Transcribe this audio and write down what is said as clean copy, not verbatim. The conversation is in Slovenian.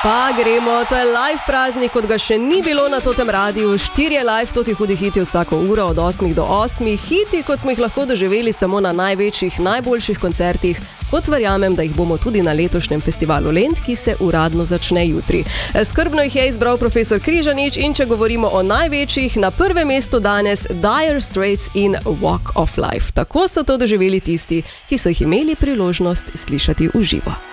Pa gremo, to je live praznik, kot ga še ni bilo na totem radiju. 4 live, toti hudi hiti vsako uro od 8 do 8. Hiti, kot smo jih lahko doživeli samo na največjih, najboljših koncertih, kot verjamem, da jih bomo tudi na letošnjem festivalu Lent, ki se uradno začne jutri. Skrbno jih je izbral profesor Križanič in če govorimo o največjih, na prvem mestu danes Dire Straits in Walk of Life. Tako so to doživeli tisti, ki so jih imeli priložnost slišati v živo.